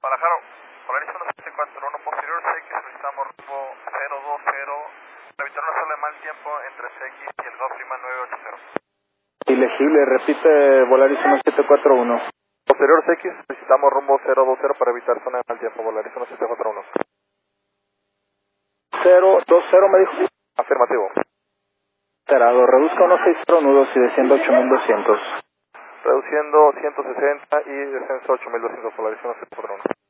Guadalajara, Polaris 1741 posterior CX, solicitamos rumbo 020 para evitar una sola de mal tiempo entre CX y el Golf Lima 980. Ilegible, repite Volaris 1741. Posterior CX, solicitamos rumbo 020 para evitar zona de mal tiempo, Volaris 1741. 020 me dijo. Afirmativo. Alterado, reduzca 160 nudos y descienda 8200. Reduciendo 160 y descenso 8200, Polaris 1741.